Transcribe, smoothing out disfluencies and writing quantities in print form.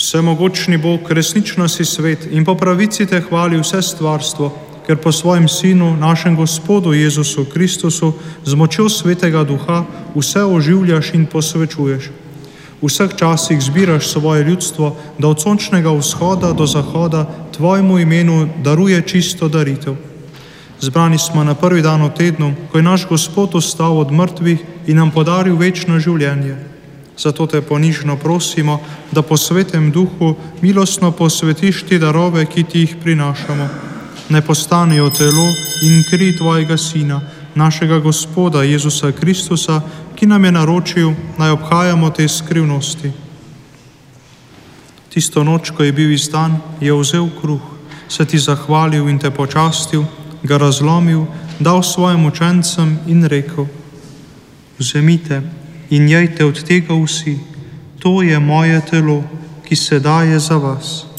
Vsemogočni Bog, resnično si svet in po pravici te hvali vse stvarstvo, ker po svojem Sinu, našem Gospodu Jezusu Kristusu, z močjo Svetega Duha vse oživljaš in posvečuješ. V vseh časih zbiraš svoje ljudstvo, da od sončnega vzhoda do zahoda tvojemu imenu daruje čisto daritev. Zbrani smo na prvi dan v tednu, ko je naš Gospod vstal od mrtvih in nam podaril večno življenje. Zato te ponižno prosimo, da po Svetem Duhu milostno posvetiš te darove, ki ti jih prinašamo. Naj postanejo telo in kri tvojega Sina, našega Gospoda Jezusa Kristusa, ki nam je naročil, naj obhajamo te skrivnosti. Tisto noč, ko je bil izdan, je vzel kruh, se ti zahvalil in te počastil, ga razlomil, dal svojim učencem in rekel: Vzemite in jejte od tega vsi, to je moje telo, ki se daje za vas.